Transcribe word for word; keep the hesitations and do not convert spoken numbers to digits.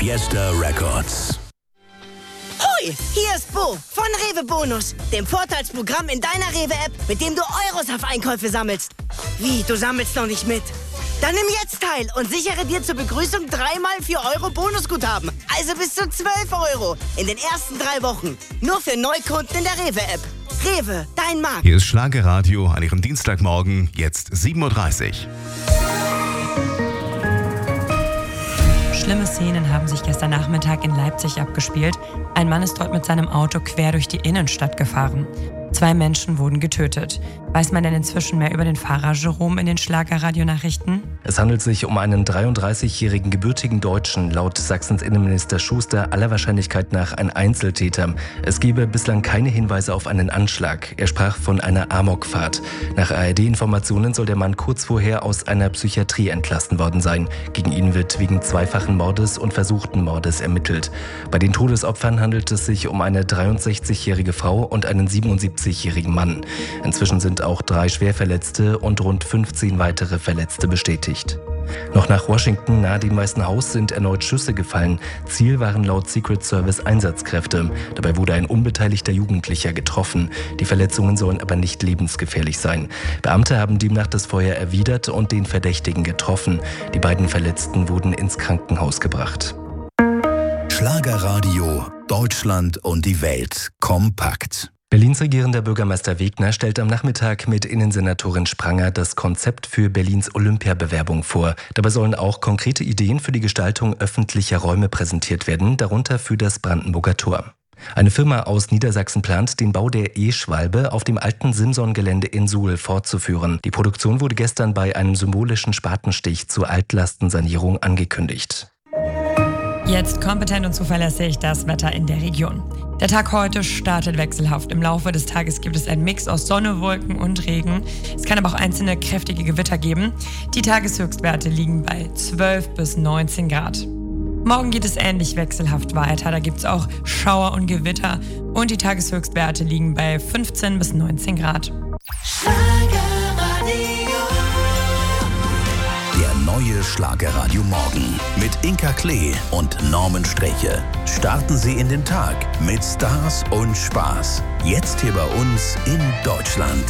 Fiesta Records. Hoi, hier ist Bo von Rewe Bonus, dem Vorteilsprogramm in deiner Rewe-App, mit dem du Euros auf Einkäufe sammelst. Wie, du sammelst noch nicht mit? Dann nimm jetzt teil und sichere dir zur Begrüßung dreimal vier Euro Bonusguthaben. Also bis zu zwölf Euro in den ersten drei Wochen. Nur für Neukunden in der Rewe-App. Rewe, dein Markt. Hier ist Schlagerradio an Ihrem Dienstagmorgen, jetzt sieben Uhr dreißig. Schlimme Szenen haben sich gestern Nachmittag in Leipzig abgespielt. Ein Mann ist dort mit seinem Auto quer durch die Innenstadt gefahren. Zwei Menschen wurden getötet. Weiß man denn inzwischen mehr über den Fahrer Jerome in den Schlagerradio-Nachrichten? Es handelt sich um einen dreiunddreißigjährigen gebürtigen Deutschen, laut Sachsens Innenminister Schuster aller Wahrscheinlichkeit nach ein Einzeltäter. Es gebe bislang keine Hinweise auf einen Anschlag. Er sprach von einer Amokfahrt. Nach A R D-Informationen soll der Mann kurz vorher aus einer Psychiatrie entlassen worden sein. Gegen ihn wird wegen zweifachen Mordes und versuchten Mordes ermittelt. Bei den Todesopfern handelt es sich um eine dreiundsechzigjährige Frau und einen siebenundsiebzigjährigen Mann. Inzwischen sind auch drei Schwerverletzte und rund fünfzehn weitere Verletzte bestätigt. Noch nach Washington nahe dem Weißen Haus sind erneut Schüsse gefallen. Ziel waren laut Secret Service Einsatzkräfte. Dabei wurde ein unbeteiligter Jugendlicher getroffen. Die Verletzungen sollen aber nicht lebensgefährlich sein. Beamte haben demnach das Feuer erwidert und den Verdächtigen getroffen. Die beiden Verletzten wurden ins Krankenhaus gebracht. Schlagerradio, Deutschland und die Welt kompakt. Berlins regierender Bürgermeister Wegner stellt am Nachmittag mit Innensenatorin Spranger das Konzept für Berlins Olympiabewerbung vor. Dabei sollen auch konkrete Ideen für die Gestaltung öffentlicher Räume präsentiert werden, darunter für das Brandenburger Tor. Eine Firma aus Niedersachsen plant, den Bau der E-Schwalbe auf dem alten Simson-Gelände in Suhl fortzuführen. Die Produktion wurde gestern bei einem symbolischen Spatenstich zur Altlastensanierung angekündigt. Jetzt kompetent und zuverlässig das Wetter in der Region. Der Tag heute startet wechselhaft. Im Laufe des Tages gibt es einen Mix aus Sonne, Wolken und Regen. Es kann aber auch einzelne kräftige Gewitter geben. Die Tageshöchstwerte liegen bei zwölf bis neunzehn Grad. Morgen geht es ähnlich wechselhaft weiter. Da gibt es auch Schauer und Gewitter. Und die Tageshöchstwerte liegen bei fünfzehn bis neunzehn Grad. Neue Schlagerradio Morgen mit Inka Klee und Norman Streche. Starten Sie in den Tag mit Stars und Spaß. Jetzt hier bei uns in Deutschland.